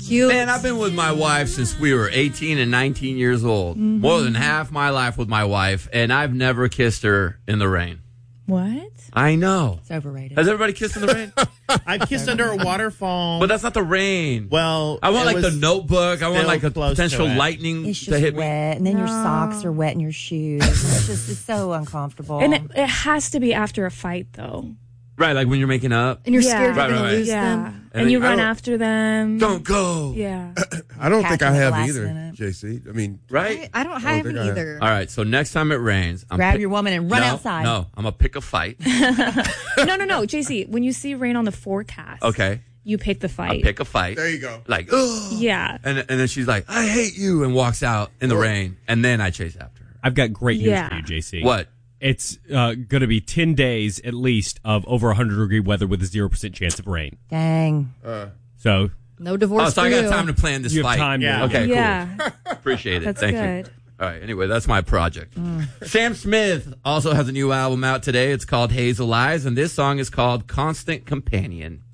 cute. Man, I've been with my wife since we were 18 and 19 years old. Mm-hmm. More than half my life with my wife, and I've never kissed her in the rain. What? I know. It's overrated. Has everybody kissed in the rain? I've kissed under a waterfall. But that's not the rain. Well, I want it like the was Notebook. I want still like a close to potential it. lightning It's to just hit me. wet, and then your socks are wet in your shoes. It's so uncomfortable. And it has to be after a fight, though. Right, like when you're making up. And you're Yeah. scared you're Right, going right, to right. lose Yeah. them. And you I run don't- after them. Don't go. Yeah. I don't think Catching I at the have last either, minute. JC. I mean, Right? I don't don't have think I have. either. All right, so next time it rains, Grab your woman and run outside. No, I'm going to pick a fight. No, JC. When you see rain on the forecast, Okay. you pick the I fight. pick a fight. there you go. Like, ugh. Yeah. And then she's like, I hate you, and walks out in the rain. And then I chase after her. I've got great news Yeah. for you, JC. What? It's going to be 10 days at least of over 100-degree weather with a 0% chance of rain. Dang. So No divorce Oh, so for I got you. time to plan this you have fight. time. Yeah. To Okay, Yeah. cool. Appreciate it. That's Thank good. you. All right, anyway, that's my project. Sam Smith also has a new album out today. It's called Hazel Eyes, and this song is called Constant Companion.